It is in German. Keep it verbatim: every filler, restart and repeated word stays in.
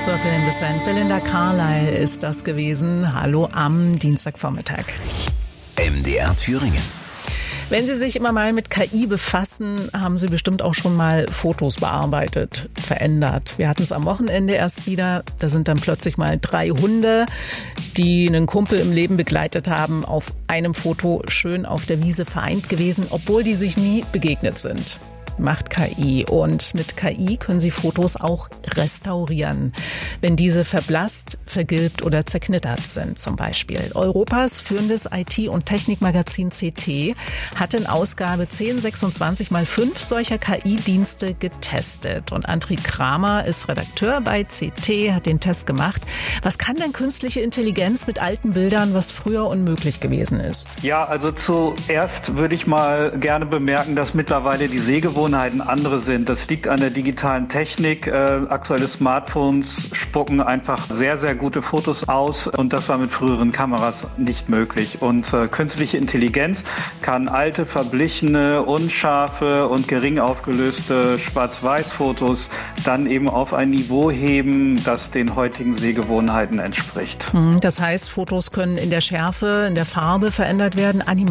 Circle in the Sand. Belinda Carlisle ist das gewesen. Hallo am Dienstagvormittag. M D R Thüringen. Wenn Sie sich immer mal mit K I befassen, haben Sie bestimmt auch schon mal Fotos bearbeitet, verändert. Wir hatten es am Wochenende erst wieder. Da sind dann plötzlich mal drei Hunde, die einen Kumpel im Leben begleitet haben, auf einem Foto schön auf der Wiese vereint gewesen, obwohl die sich nie begegnet sind. Macht K I. Und mit K I können Sie Fotos auch restaurieren, wenn diese verblasst, vergilbt oder zerknittert sind zum Beispiel. Europas führendes I T- und Technikmagazin C T hat in Ausgabe zehn sechsundzwanzig mal fünf solcher K I-Dienste getestet. Und André Kramer ist Redakteur bei C T, hat den Test gemacht. Was kann denn künstliche Intelligenz mit alten Bildern, was früher unmöglich gewesen ist? Ja, also zuerst würde ich mal gerne bemerken, dass mittlerweile die Sehgewohnheiten andere sind. Das liegt an der digitalen Technik. Äh, aktuelle Smartphones spucken einfach sehr, sehr gute Fotos aus und das war mit früheren Kameras nicht möglich. Und äh, künstliche Intelligenz kann alte, verblichene, unscharfe und gering aufgelöste Schwarz-Weiß-Fotos dann eben auf ein Niveau heben, das den heutigen Sehgewohnheiten entspricht. Das heißt, Fotos können in der Schärfe, in der Farbe verändert werden, Animationen